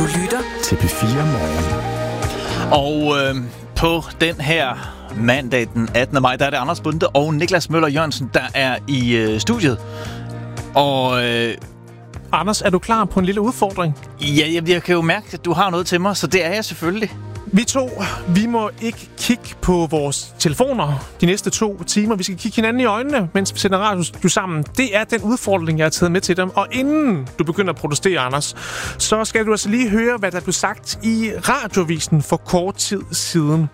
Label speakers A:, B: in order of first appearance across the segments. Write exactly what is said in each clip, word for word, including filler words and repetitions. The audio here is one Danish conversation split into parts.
A: lytter til P fire Morgen.
B: Og øh, på den her mandag den attende maj, der er det Anders Bunde og Niklas Møller Jørgensen, der er i øh, studiet. Og øh,
C: Anders, er du klar på en lille udfordring?
B: ja, jeg, jeg kan jo mærke, at du har noget til mig, så det er jeg selvfølgelig.
C: Vi to, vi må ikke kigge på vores telefoner de næste to timer. Vi skal kigge hinanden i øjnene, mens vi sender radio sammen. Det er den udfordring, jeg har taget med til dem. Og inden du begynder at protestere, Anders, så skal du altså lige høre, hvad der blev sagt i radiovisen for kort tid siden.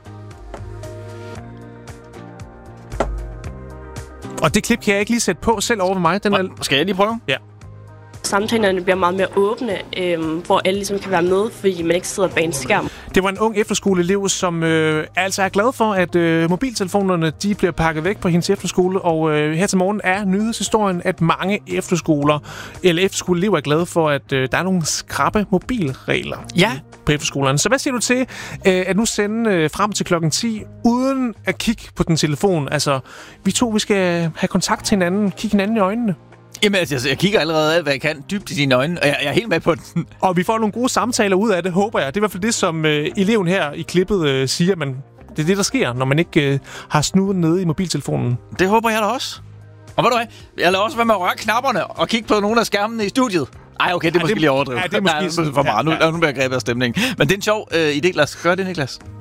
C: Og det klip kan jeg ikke lige sætte på selv over ved mig. Den er...
B: Skal jeg lige prøve?
C: Ja.
D: Samtalerne bliver meget mere åbne, øh, hvor alle ligesom kan være med, fordi man ikke sidder bag en skærm.
C: Det var en ung efterskoleelev, som øh, altså er glad for, at øh, mobiltelefonerne de bliver pakket væk på hendes efterskole. Og øh, her til morgen er nyhedshistorien, at mange efterskoler eller efterskoleelever er glade for, at øh, der er nogle skrappe mobilregler
B: Ja.
C: på efterskolerne. Så hvad siger du til øh, at nu sende øh, frem til klokken ti, uden at kigge på den telefon? Altså, vi to, vi skal have kontakt til hinanden, kigge hinanden i øjnene.
B: Jamen, altså, jeg kigger allerede af, hvad jeg kan, dybt i dine øjne, og jeg, jeg er helt med på den.
C: Og vi får nogle gode samtaler ud af det, håber jeg. Det er i hvert fald det, som øh, eleven her i klippet øh, siger, men det er det, der sker, når man ikke øh, har snuden nede i mobiltelefonen.
B: Det håber jeg da også. Og ved du hvad, jeg lader også være med at røre knapperne og kigge på nogle af skærmene i studiet. Ej, okay, det er
C: Ej,
B: måske
C: det-
B: lige overdrevet.
C: ja, det er måske
B: Nej,
C: sådan-
B: for meget. Nu,
C: ja, ja.
B: nu bliver jeg grebet af stemningen. Men det er en sjov øh, idé, Niklas. Gør det, Niklas.